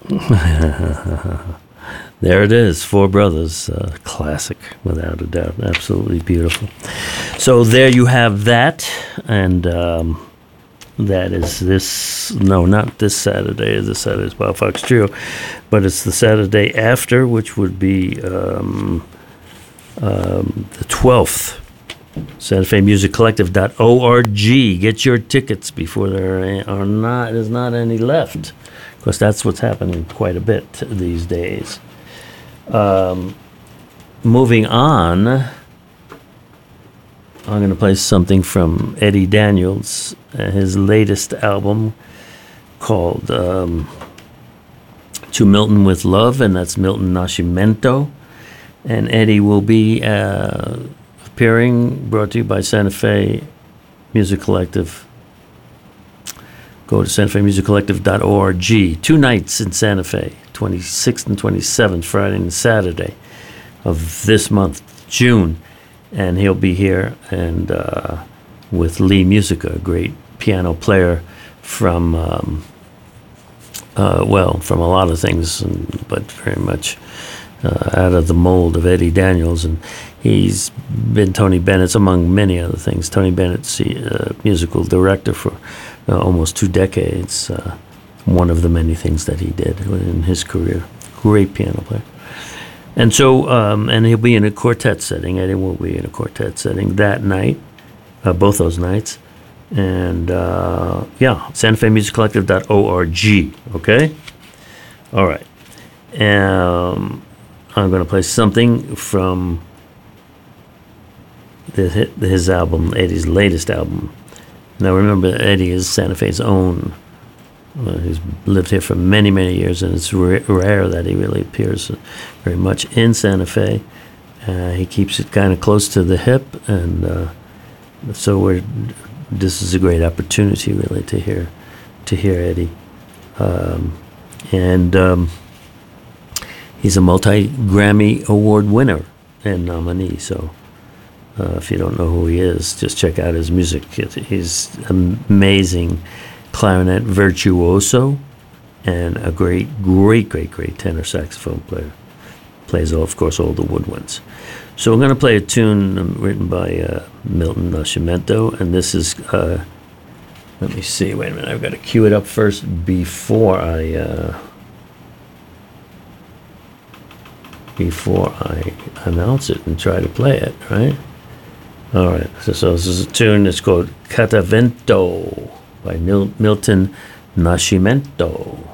There it is, Four Brothers, classic, without a doubt. Absolutely beautiful. So there you have that, and that is this, no, not this Saturday. This Saturday is Bob Fox Trio, but it's the Saturday after, which would be the 12th. Santa Fe Music Collective.org. Get your tickets before there's not any left. Of course, that's what's happening quite a bit these days. Moving on, I'm going to play something from Eddie Daniels, his latest album called To Milton with Love, and that's Milton Nascimento. And Eddie will be appearing, brought to you by Santa Fe Music Collective. Go to SantaFeMusicCollective.org. 2 nights in Santa Fe, 26th and 27th, Friday and Saturday of this month, June. And he'll be here and with Lee Musica, a great piano player from, from a lot of things, but very much out of the mold of Eddie Daniels. And he's been Tony Bennett's, among many other things, Tony Bennett's musical director for almost 2 decades. One of the many things that he did in his career. Great piano player. And so, and he'll be in a quartet setting. Eddie will be in a quartet setting that night, both those nights. And, SantaFeMusicCollective.org. Okay? All right. I'm going to play something from his album, Eddie's latest album. Now, remember, Eddie is Santa Fe's own. He's lived here for many, many years, and it's rare that he really appears very much in Santa Fe. He keeps it kind of close to the hip, and so this is a great opportunity, really, to hear Eddie. He's a multi-Grammy Award winner and nominee, so if you don't know who he is, just check out his music. He's amazing clarinet virtuoso and a great tenor saxophone player. Plays, of course, all the woodwinds. So we're going to play a tune written by Milton Nascimento, and this is, let me see, wait a minute, I've got to cue it up first before I announce it and try to play it, right? All right, so this is a tune that's called Catavento by Milton Nascimento.